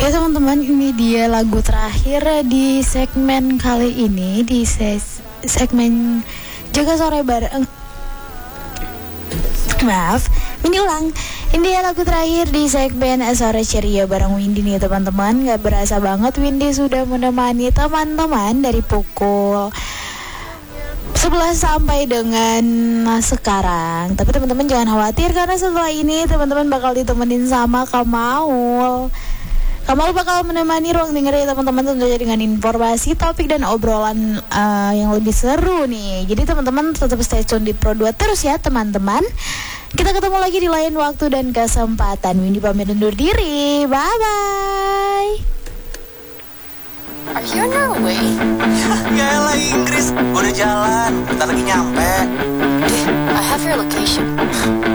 Ya teman-teman, ini dia lagu terakhir di segmen kali ini, di segmen Jaga Sore Bareng. Maaf, ini ulang. Ini dia lagu terakhir di segmen Sore Ceria bareng Windy nih teman-teman. Gak berasa banget Windy sudah menemani teman-teman dari pukul 11 sampai dengan sekarang. Tapi teman-teman jangan khawatir, karena setelah ini teman-teman bakal ditemenin sama Kamal. Kamal bakal menemani ruang dengar ya teman-teman, tentunya dengan informasi, topik, dan obrolan yang lebih seru nih. Jadi teman-teman tetap stay tune di Pro 2 terus ya teman-teman. Kita ketemu lagi di lain waktu dan kesempatan. Windy pamit undur diri. Bye-bye. Are you on your way? Ya elah Inggris, udah jalan, bentar lagi nyampe. I have your location.